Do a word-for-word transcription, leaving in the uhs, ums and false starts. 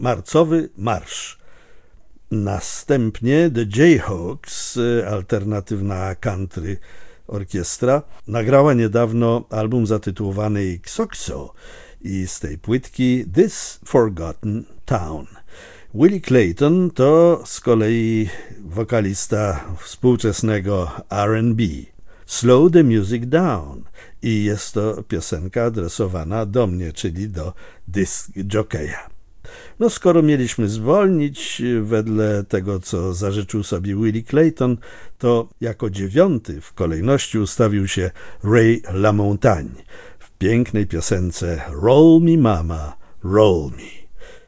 Marcowy marsz. Następnie The Jayhawks, alternatywna country orkiestra, nagrała niedawno album zatytułowany Xoxo i z tej płytki This Forgotten Town. Willie Clayton to z kolei wokalista współczesnego R and B. Slow the Music Down i jest to piosenka adresowana do mnie, czyli do disc jockeya. No skoro mieliśmy zwolnić wedle tego, co zażyczył sobie Willie Clayton, to jako dziewiąty w kolejności ustawił się Ray LaMontagne w pięknej piosence Roll Me Mama, Roll Me.